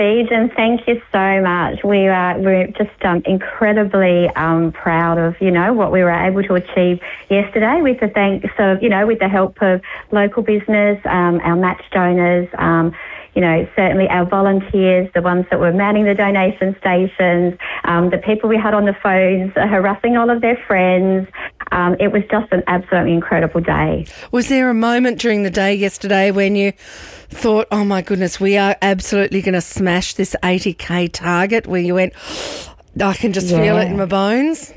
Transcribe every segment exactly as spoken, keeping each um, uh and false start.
Paige, and thank you so much. We are we're just um, incredibly um, proud of, you know, what we were able to achieve yesterday with the thanks of, you know, with the help of local business, um, our match donors, um, you know, certainly our volunteers, the ones that were manning the donation stations, um, the people we had on the phones uh, harassing all of their friends. Um, it was just an absolutely incredible day. Was there a moment during the day yesterday when you thought, oh my goodness, we are absolutely going to smash this eighty K target, where you went, I can just yeah. feel it in my bones?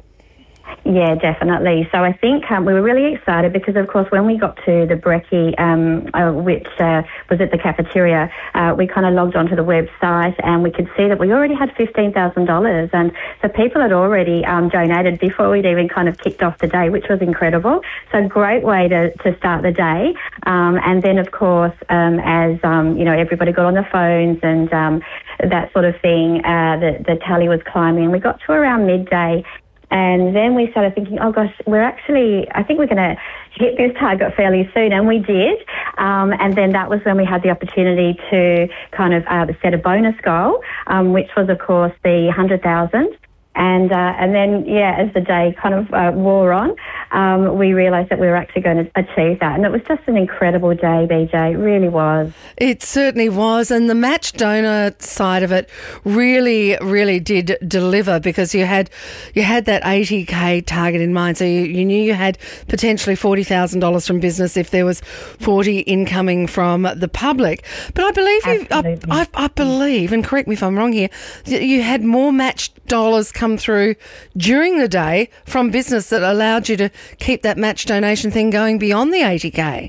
Yeah, definitely. So I think um, we were really excited because, of course, when we got to the brekkie, um, uh, which uh, was at the cafeteria, uh, we kind of logged onto the website and we could see that we already had fifteen thousand dollars. And so people had already um, donated before we'd even kind of kicked off the day, which was incredible. So great way to, to start the day. Um, and then, of course, um, as, um, you know, everybody got on the phones and um, that sort of thing, uh, the, the tally was climbing. We got to around midday. And then we started thinking, oh, gosh, we're actually, I think we're going to hit this target fairly soon. And we did. Um, and then that was when we had the opportunity to kind of uh, set a bonus goal, um, which was, of course, the one hundred thousand dollars. And uh, and then, yeah, as the day kind of uh, wore on, um, we realised that we were actually going to achieve that. And it was just an incredible day, B J. It really was. It certainly was. And the match donor side of it really, really did deliver, because you had you had that eighty K target in mind. So you, you knew you had potentially forty thousand dollars from business if there was forty incoming from the public. But I believe, you, I, I, I believe, and correct me if I'm wrong here, you had more match dollars come through during the day from business that allowed you to keep that match donation thing going beyond the eighty K.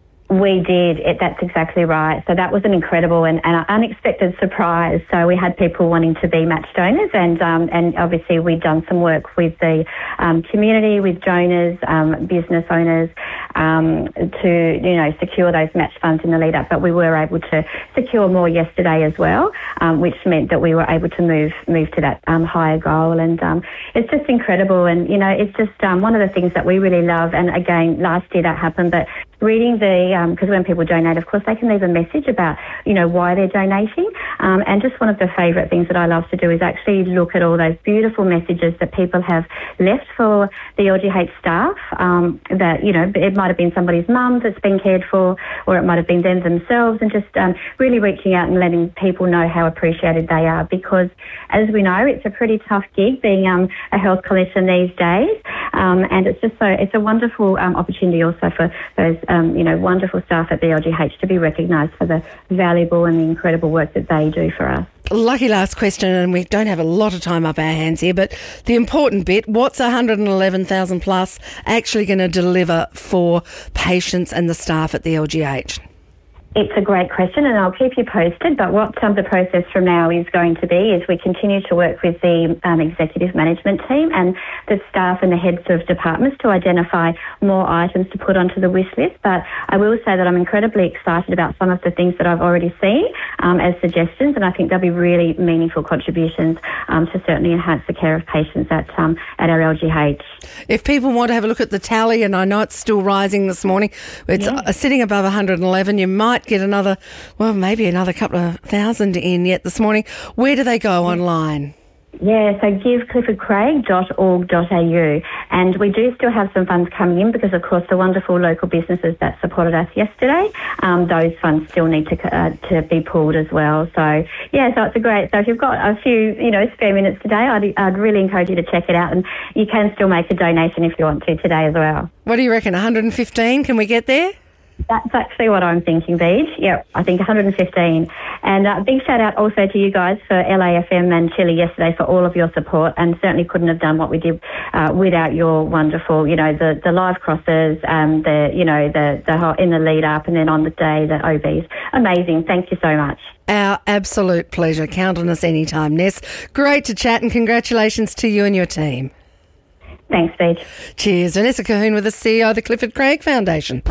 We did. It, that's exactly right. So that was an incredible and, and unexpected surprise. So we had people wanting to be match donors, and um, and obviously we'd done some work with the um, community, with donors, um, business owners, um, to, you know, secure those match funds in the lead up. But we were able to secure more yesterday as well, um, which meant that we were able to move move to that um, higher goal. And um, it's just incredible. And, you know, it's just um, one of the things that we really love. And again, last year that happened, but reading the, because um, when people donate, of course, they can leave a message about, you know, why they're donating. Um, and just one of the favourite things that I love to do is actually look at all those beautiful messages that people have left for the L G H staff, um, that, you know, it might have been somebody's mum that's been cared for, or it might have been them themselves, and just um, really reaching out and letting people know how appreciated they are. Because, as we know, it's a pretty tough gig being um, a health clinician these days. Um, and it's just so, it's a wonderful um, opportunity also for those Um, you know, wonderful staff at the L G H to be recognised for the valuable and the incredible work that they do for us. Lucky last question, and we don't have a lot of time up our hands here, but the important bit, what's one hundred eleven thousand plus actually going to deliver for patients and the staff at the L G H? It's a great question, and I'll keep you posted. But what um, the process from now is going to be is we continue to work with the um, executive management team and the staff and the heads of departments to identify more items to put onto the wish list. But I will say that I'm incredibly excited about some of the things that I've already seen um, as suggestions, and I think they'll be really meaningful contributions um, to certainly enhance the care of patients at um, at our L G H. If people want to have a look at the tally, and I know it's still rising this morning, it's yeah. sitting above one hundred eleven, you might get another, well, maybe another couple of thousand in yet this morning. Where do they go online? Yeah, so give clifford craig dot org dot a u. And we do still have some funds coming in because, of course, the wonderful local businesses that supported us yesterday, um, those funds still need to uh, to be pulled as well. So, yeah, so it's a great, so if you've got a few, you know, spare minutes today, I'd, I'd really encourage you to check it out. And you can still make a donation if you want to today as well. What do you reckon, one hundred fifteen? Can we get there? That's actually what I'm thinking, Beej. Yep, I think one hundred fifteen. And a uh, big shout out also to you guys for L A F M and Chile yesterday for all of your support, and certainly couldn't have done what we did uh, without your wonderful, you know, the, the live crosses, um, the, you know, the, the whole, in the lead up and then on the day, the O Bs. Amazing. Thank you so much. Our absolute pleasure. Count on us anytime, Ness. Great to chat, and congratulations to you and your team. Thanks, Beej. Cheers. Vanessa Colquhoun with the C E O of the Clifford Craig Foundation.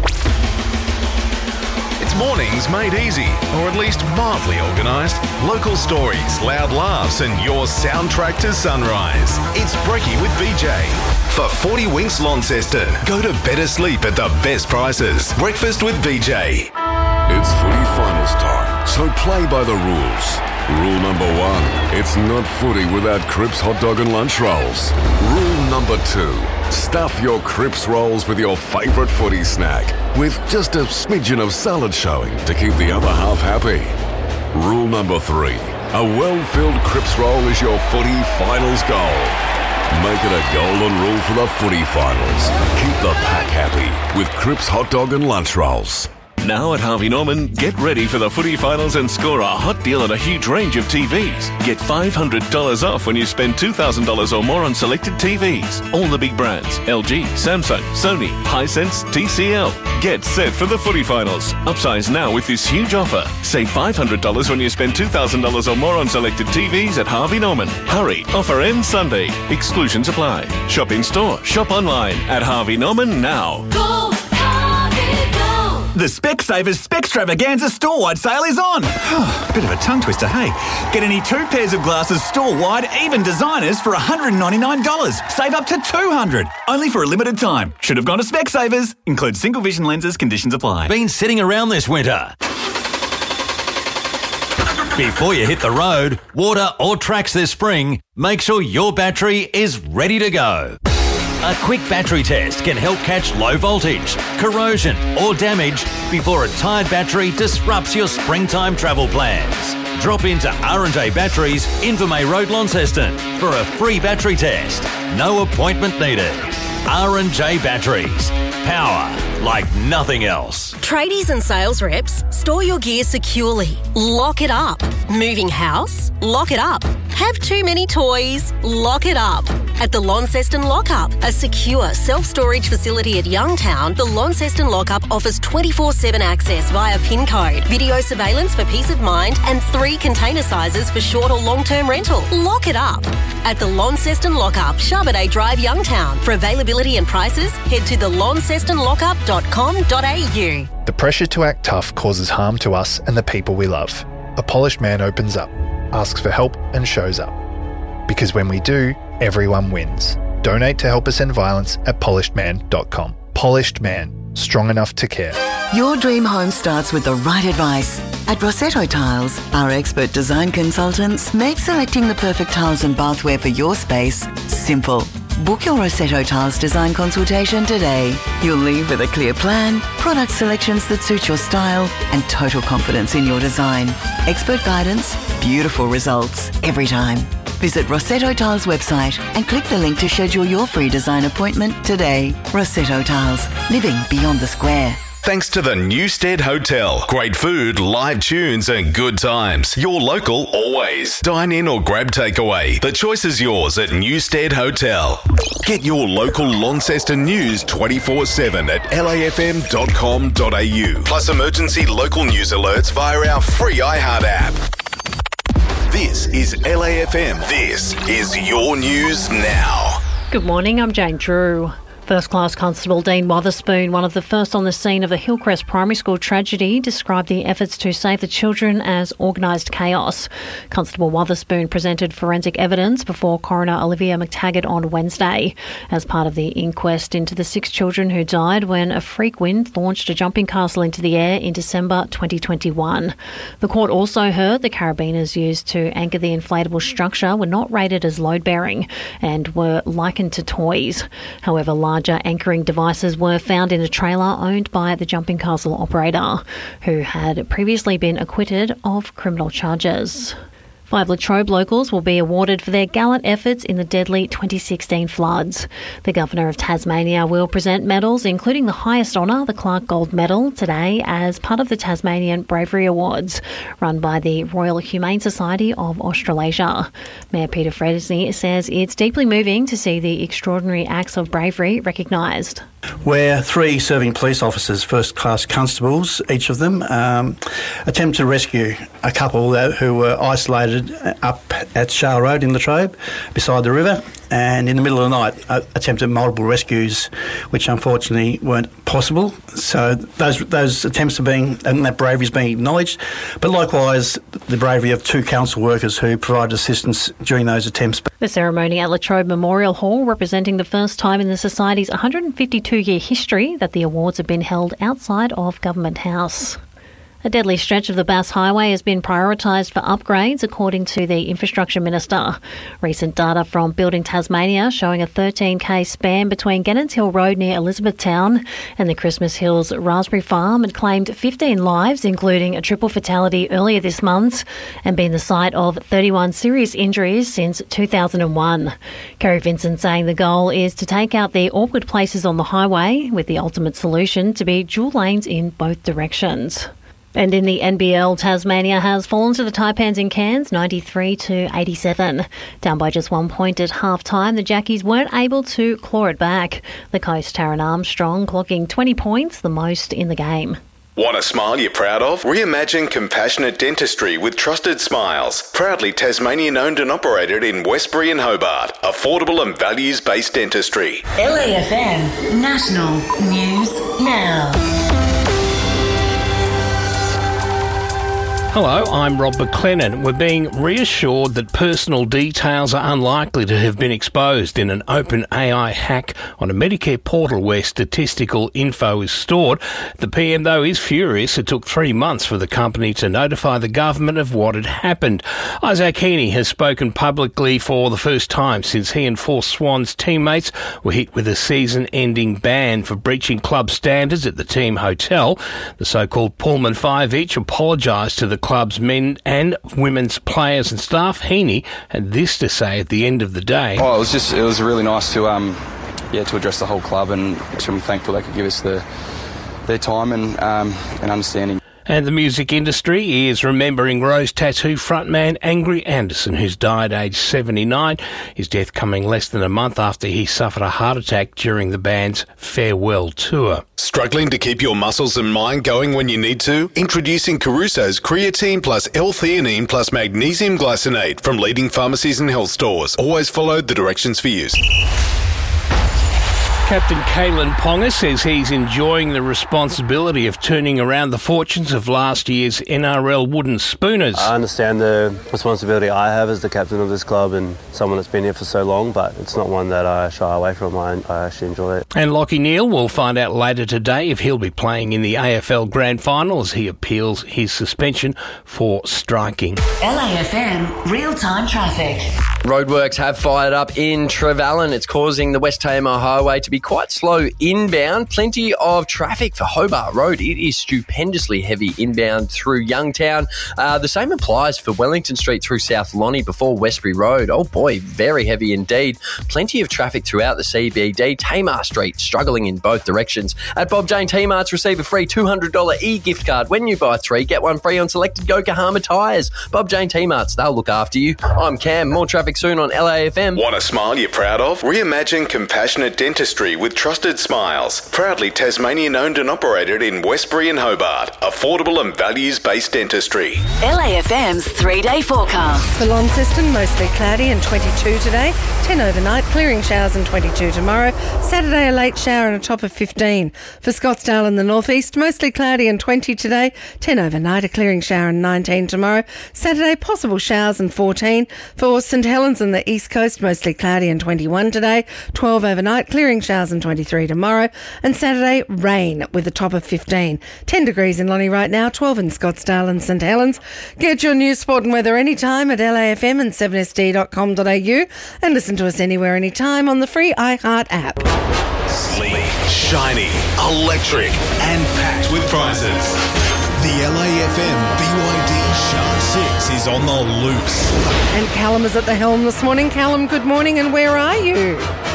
Mornings made easy, or at least mildly organised. Local stories, loud laughs, and your soundtrack to sunrise. It's Brekkie with B J. For forty Winks Launceston, go to better sleep at the best prices. Breakfast with B J. It's footy finals time, so play by the rules. Rule number one, it's not footy without Cripps hot dog and lunch rolls. Rule number two, stuff your Cripps rolls with your favourite footy snack, with just a smidgen of salad showing to keep the other half happy. Rule number three, a well-filled Cripps roll is your footy finals goal. Make it a golden rule for the footy finals. Keep the pack happy with Cripps hot dog and lunch rolls. Now at Harvey Norman, get ready for the footy finals and score a hot deal on a huge range of T Vs. Get five hundred dollars off when you spend two thousand dollars or more on selected T Vs. All the big brands, L G, Samsung, Sony, Hisense, T C L. Get set for the footy finals. Upsize now with this huge offer. Save five hundred dollars when you spend two thousand dollars or more on selected T Vs at Harvey Norman. Hurry, offer ends Sunday. Exclusions apply. Shop in store, shop online at Harvey Norman now. Go! The Specsavers Spextravaganza store-wide sale is on. Bit of a tongue twister, hey? Get any two pairs of glasses store-wide, even designers, for one hundred ninety-nine dollars. Save up to two hundred dollars. Only for a limited time. Should have gone to Specsavers. Includes single vision lenses. Conditions apply. Been sitting around this winter? Before you hit the road, water or tracks this spring, make sure your battery is ready to go. A quick battery test can help catch low voltage, corrosion or damage before a tired battery disrupts your springtime travel plans. Drop into R and J Batteries, Invermay Road, Launceston for a free battery test. No appointment needed. R and J Batteries. Power like nothing else. Tradies and sales reps, store your gear securely. Lock it up. Moving house? Lock it up. Have too many toys? Lock it up. At the Launceston Lockup, a secure self-storage facility at Youngtown, the Launceston Lockup offers twenty-four seven access via PIN code, video surveillance for peace of mind, and three container sizes for short or long-term rental. Lock it up. At the Launceston Lockup, Charbonnet Drive, Youngtown. For availability and prices, head to the launceston lockup dot com dot a u. The pressure to act tough causes harm to us and the people we love. A polished man opens up, asks for help and shows up. Because when we do, everyone wins. Donate to help us end violence at polished man dot com. Polished Man, strong enough to care. Your dream home starts with the right advice. At Rossetto Tiles, our expert design consultants make selecting the perfect tiles and bathware for your space simple. Book your Rossetto Tiles design consultation today. You'll leave with a clear plan, product selections that suit your style, and total confidence in your design. Expert guidance, beautiful results every time. Visit Rossetto Tiles website and click the link to schedule your free design appointment today. Rossetto Tiles, living beyond the square. Thanks to the Newstead Hotel. Great food, live tunes and good times. Your local always. Dine in or grab takeaway. The choice is yours at Newstead Hotel. Get your local Launceston news twenty-four seven at l a f m dot com dot a u. Plus emergency local news alerts via our free iHeart app. This is L A F M. This is your news now. Good morning, I'm Jane Drew. First Class Constable Dean Wotherspoon, one of the first on the scene of a Hillcrest Primary School tragedy, described the efforts to save the children as organised chaos. Constable Wotherspoon presented forensic evidence before Coroner Olivia McTaggart on Wednesday as part of the inquest into the six children who died when a freak wind launched a jumping castle into the air in December twenty twenty-one. The court also heard the carabiners used to anchor the inflatable structure were not rated as load-bearing and were likened to toys. However, large Larger anchoring devices were found in a trailer owned by the jumping castle operator, who had previously been acquitted of criminal charges. Five Latrobe locals will be awarded for their gallant efforts in the deadly twenty sixteen floods. The Governor of Tasmania will present medals, including the highest honour, the Clark Gold Medal, today as part of the Tasmanian Bravery Awards, run by the Royal Humane Society of Australasia. Mayor Peter Fresney says it's deeply moving to see the extraordinary acts of bravery recognised. Where three serving police officers, first-class constables, each of them, um, attempt to rescue a couple who were isolated up at Shah Road in Latrobe, beside the river, and in the middle of the night uh, attempted multiple rescues, which unfortunately weren't possible. So those those attempts are being, and that bravery is being acknowledged, but likewise the bravery of two council workers who provided assistance during those attempts. The ceremony at Latrobe Memorial Hall, representing the first time in the Society's one hundred fifty-two year history that the awards have been held outside of Government House. A deadly stretch of the Bass Highway has been prioritised for upgrades, according to the Infrastructure Minister. Recent data from Building Tasmania showing a thirteen k span between Gennons Hill Road near Elizabethtown and the Christmas Hills Raspberry Farm had claimed fifteen lives, including a triple fatality earlier this month, and been the site of thirty-one serious injuries since two thousand one. Kerry Vincent saying the goal is to take out the awkward places on the highway, with the ultimate solution to be dual lanes in both directions. And in the N B L, Tasmania has fallen to the Taipans in Cairns, ninety-three to eighty-seven. Down by just one point at half-time, the Jackies weren't able to claw it back. The Coast Taron Armstrong clocking twenty points, the most in the game. Want a smile you're proud of? Reimagine compassionate dentistry with Trusted Smiles. Proudly Tasmanian owned and operated in Westbury and Hobart. Affordable and values-based dentistry. L A F M National News Now. Hello, I'm Rob McLennan. We're being reassured that personal details are unlikely to have been exposed in an open A I hack on a Medicare portal where statistical info is stored. The P M, though, is furious. It took three months for the company to notify the government of what had happened. Isaac Heaney has spoken publicly for the first time since he and four Swans teammates were hit with a season-ending ban for breaching club standards at the team hotel. The so-called Pullman Five each apologised to the club's men and women's players and staff. Heaney had this to say at the end of the day. Oh, it was just it was really nice to um yeah to address the whole club, and I'm thankful they could give us the their time and um and understanding. And the music industry is remembering Rose Tattoo frontman Angry Anderson, who's died aged seventy-nine. His death coming less than a month after he suffered a heart attack during the band's farewell tour. Struggling to keep your muscles and mind going when you need to? Introducing Caruso's Creatine Plus L-Theanine Plus Magnesium Glycinate from leading pharmacies and health stores. Always follow the directions for use. Captain Kalen Ponga says he's enjoying the responsibility of turning around the fortunes of last year's N R L Wooden Spooners. I understand the responsibility I have as the captain of this club and someone that's been here for so long, but it's not one that I shy away from. I, I actually enjoy it. And Lachie Neale will find out later today if he'll be playing in the A F L Grand Final as he appeals his suspension for striking. L A F M real-time traffic. Roadworks have fired up in Trevallyn. It's causing the West Tamar Highway to be quite slow inbound. Plenty of traffic for Hobart Road. It is stupendously heavy inbound through Youngtown. Uh, the same applies for Wellington Street through South Lonnie before Westbury Road. Oh boy, very heavy indeed. Plenty of traffic throughout the C B D. Tamar Street struggling in both directions. At Bob Jane T-Marts, receive a free two hundred dollars e-gift card. When you buy three, get one free on selected Yokohama tyres. Bob Jane T-Marts, they'll look after you. I'm Cam. More traffic soon on L A F M. Want a smile you're proud of? Reimagine compassionate dentistry with Trusted Smiles. Proudly Tasmanian owned and operated in Westbury and Hobart. Affordable and values-based dentistry. L A F M's three-day forecast. For Launceston, mostly cloudy and twenty-two today. ten overnight, clearing showers and twenty-two tomorrow. Saturday, a late shower and a top of fifteen. For Scottsdale in the northeast, mostly cloudy and twenty today. ten overnight, a clearing shower and nineteen tomorrow. Saturday, possible showers and fourteen. For St Helens in the east coast, mostly cloudy and twenty-one today. twelve overnight, clearing showers and twenty-three tomorrow. And Saturday, rain with a top of fifteen. ten degrees in Lonnie right now, twelve in Scottsdale and St Helens. Get your news, sport and weather anytime at L A F M and seven S D dot com dot a u and listen to us anywhere, anytime on the free iHeart app. Sleek, shiny, electric and packed with prizes. The L A F M B Y D Shark six is on the loose. And Callum is at the helm this morning. Callum, good morning, and where are you?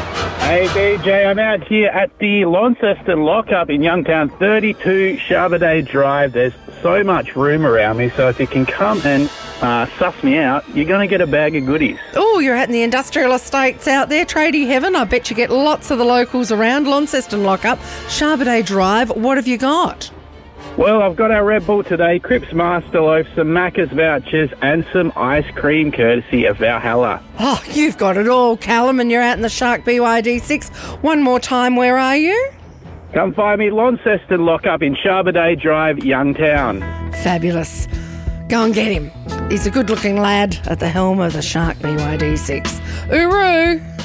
Hey B J, I'm out here at the Launceston Lockup in Youngtown, thirty-two Charbonnet Drive. There's so much room around me, so if you can come and uh, suss me out, you're going to get a bag of goodies. Oh, you're out in the industrial estates out there, tradie heaven. I bet you get lots of the locals around. Launceston Lockup, Charbonnet Drive. What have you got? Well, I've got our Red Bull today, Cripps Master Loaf, some Macca's vouchers and some ice cream courtesy of Valhalla. Oh, you've got it all, Callum, and you're out in the Shark B Y D six. One more time, where are you? Come find me, Launceston Lockup in Charbonnet Drive, Youngtown. Fabulous. Go and get him. He's a good-looking lad at the helm of the Shark B Y D six. Uru!